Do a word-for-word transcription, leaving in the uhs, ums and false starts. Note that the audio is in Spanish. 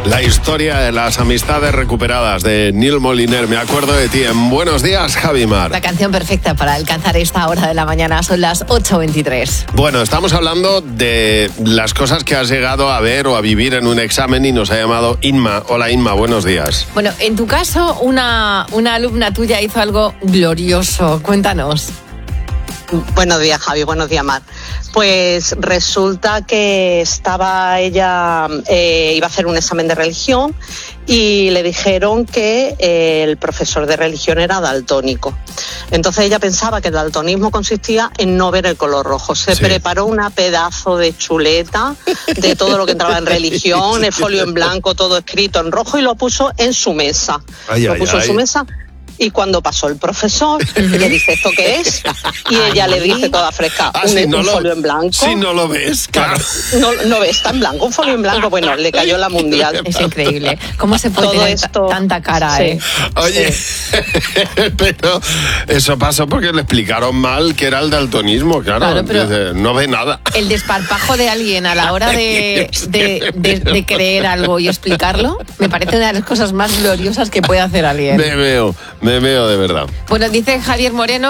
La historia de las amistades recuperadas de Neil Moliner. Me acuerdo de ti en Buenos Días, Javi Mar. La canción perfecta para alcanzar esta hora de la mañana. Son las ocho veintitrés. Bueno, estamos hablando de las cosas que has llegado a ver o a vivir en un examen y nos ha llamado Inma. Hola, Inma, buenos días. Bueno, en tu caso, una, una alumna tuya hizo algo glorioso. Cuéntanos. Buenos días, Javi. Buenos días, Mar. Pues resulta que estaba ella, eh, iba a hacer un examen de religión y le dijeron que eh, el profesor de religión era daltónico. Entonces ella pensaba que el daltonismo consistía en no ver el color rojo. Se sí. preparó una pedazo de chuleta de todo lo que entraba en religión, el folio en blanco, todo escrito en rojo y lo puso en su mesa. Ay, lo ay, puso ay. en su mesa. Y cuando pasó el profesor, le dice, ¿esto qué es? Y ella le dice toda fresca, ah, un, si no un lo, folio en blanco. Si no lo ves, claro. No, no ves, está en blanco, un folio en blanco. Bueno, le cayó la mundial. Es increíble. ¿Cómo se puede Todo tener esto, tanta cara, sí. eh? Oye, sí. Pero eso pasó porque le explicaron mal que era el daltonismo, claro. claro pero Dice, no ve nada. El desparpajo de alguien a la hora de, de, de, de creer algo y explicarlo, me parece una de las cosas más gloriosas que puede hacer alguien. Me veo, me veo de verdad. Bueno, dice Javier Moreno